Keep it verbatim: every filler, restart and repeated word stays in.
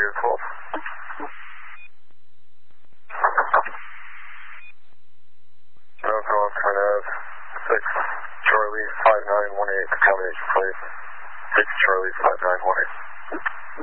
Negative twelve. North North Carnav, six Charlie five nine one eight, combination please. six Charlie five nine one eight.